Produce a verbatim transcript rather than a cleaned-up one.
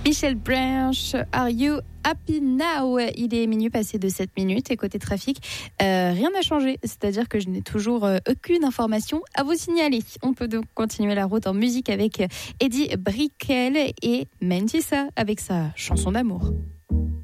Michel Branch, Are You Happy Now? Il est minuit passé de sept minutes et côté trafic, euh, rien n'a changé. C'est-à-dire que je n'ai toujours euh, aucune information à vous signaler. On peut donc continuer la route en musique avec Eddie Brickell et Mentissa avec sa chanson d'amour.